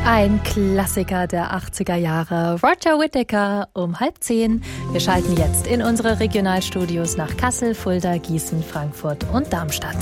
Ein Klassiker der 80er Jahre, Roger Whittaker um 9:30. Wir schalten jetzt in unsere Regionalstudios nach Kassel, Fulda, Gießen, Frankfurt und Darmstadt.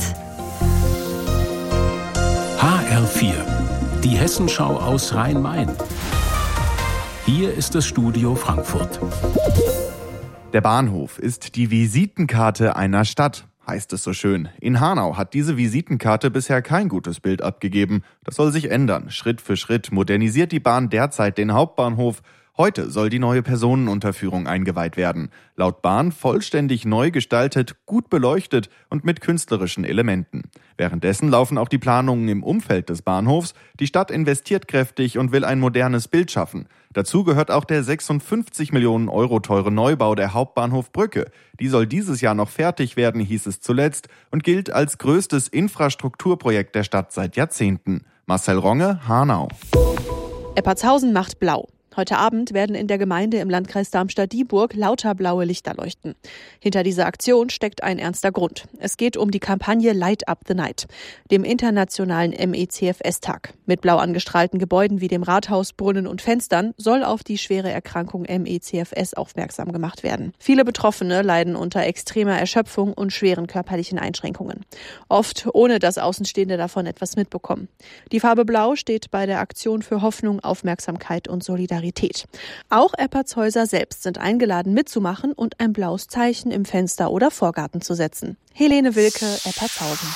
HR4, die Hessenschau aus Rhein-Main. Hier ist das Studio Frankfurt. Der Bahnhof ist die Visitenkarte einer Stadt, heißt es so schön. In Hanau hat diese Visitenkarte bisher kein gutes Bild abgegeben. Das soll sich ändern. Schritt für Schritt modernisiert die Bahn derzeit den Hauptbahnhof. Heute soll die neue Personenunterführung eingeweiht werden. Laut Bahn vollständig neu gestaltet, gut beleuchtet und mit künstlerischen Elementen. Währenddessen laufen auch die Planungen im Umfeld des Bahnhofs. Die Stadt investiert kräftig und will ein modernes Bild schaffen. Dazu gehört auch der 56 Millionen Euro teure Neubau der Hauptbahnhofbrücke. Die soll dieses Jahr noch fertig werden, hieß es zuletzt, und gilt als größtes Infrastrukturprojekt der Stadt seit Jahrzehnten. Marcel Ronge, Hanau. Eppertshausen macht blau. Heute Abend werden in der Gemeinde im Landkreis Darmstadt-Dieburg lauter blaue Lichter leuchten. Hinter dieser Aktion steckt ein ernster Grund. Es geht um die Kampagne Light Up the Night, dem internationalen MECFS-Tag. Mit blau angestrahlten Gebäuden wie dem Rathaus, Brunnen und Fenstern soll auf die schwere Erkrankung MECFS aufmerksam gemacht werden. Viele Betroffene leiden unter extremer Erschöpfung und schweren körperlichen Einschränkungen. Oft ohne dass Außenstehende davon etwas mitbekommen. Die Farbe Blau steht bei der Aktion für Hoffnung, Aufmerksamkeit und Solidarität. Auch Eppertshäuser selbst sind eingeladen mitzumachen und ein blaues Zeichen im Fenster oder Vorgarten zu setzen. Helene Wilke, Eppertshausen.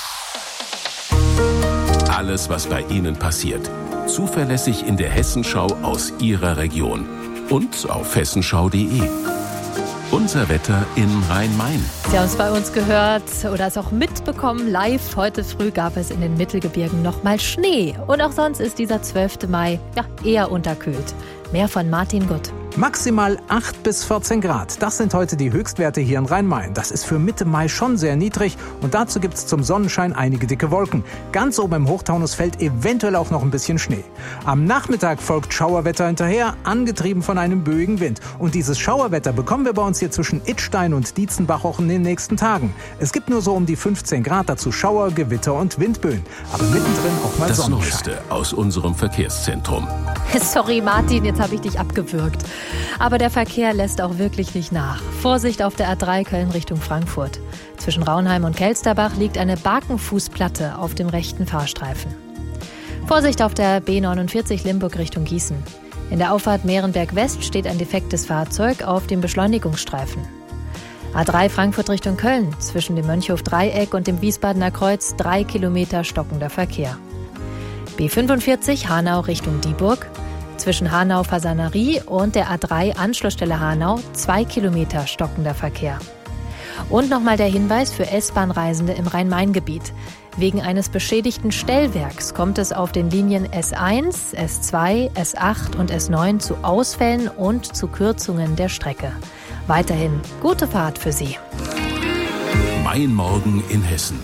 Alles, was bei Ihnen passiert. Zuverlässig in der Hessenschau aus Ihrer Region. Und auf hessenschau.de. Unser Wetter in Rhein-Main. Sie haben es bei uns gehört oder es auch mitbekommen live. Heute früh gab es in den Mittelgebirgen nochmal Schnee. Und auch sonst ist dieser 12. Mai eher unterkühlt. Mehr von Martin Gutt. Maximal 8 bis 14 Grad. Das sind heute die Höchstwerte hier in Rhein-Main. Das ist für Mitte Mai schon sehr niedrig und dazu gibt es zum Sonnenschein einige dicke Wolken. Ganz oben im Hochtaunusfeld eventuell auch noch ein bisschen Schnee. Am Nachmittag folgt Schauerwetter hinterher, angetrieben von einem böigen Wind. Und dieses Schauerwetter bekommen wir bei uns hier zwischen Idstein und Dietzenbach auch in den nächsten Tagen. Es gibt nur so um die 15 Grad, dazu Schauer, Gewitter und Windböen. Aber mittendrin auch mal Das Sonnenschein. Neueste aus unserem Verkehrszentrum. Sorry Martin, jetzt habe ich dich abgewürgt. Aber der Verkehr lässt auch wirklich nicht nach. Vorsicht auf der A3 Köln Richtung Frankfurt. Zwischen Raunheim und Kelsterbach liegt eine Barkenfußplatte auf dem rechten Fahrstreifen. Vorsicht auf der B49 Limburg Richtung Gießen. In der Auffahrt Mehrenberg West steht ein defektes Fahrzeug auf dem Beschleunigungsstreifen. A3 Frankfurt Richtung Köln. Zwischen dem Mönchhof-Dreieck und dem Wiesbadener Kreuz 3 Kilometer stockender Verkehr. B45 Hanau Richtung Dieburg. Zwischen Hanau-Fasanerie und der A3 Anschlussstelle Hanau 2 Kilometer stockender Verkehr. Und nochmal der Hinweis für S-Bahn-Reisende im Rhein-Main-Gebiet. Wegen eines beschädigten Stellwerks kommt es auf den Linien S1, S2, S8 und S9 zu Ausfällen und zu Kürzungen der Strecke. Weiterhin gute Fahrt für Sie. Mein Morgen in Hessen.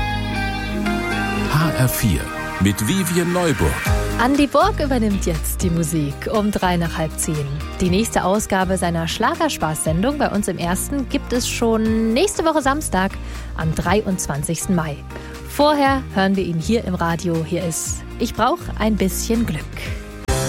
HR4 mit Vivian Neuburg. Andi Borg übernimmt jetzt die Musik um 9:55. Die nächste Ausgabe seiner Schlagerspaß-Sendung bei uns im Ersten gibt es schon nächste Woche Samstag am 23. Mai. Vorher hören wir ihn hier im Radio. Hier ist Ich brauch ein bisschen Glück.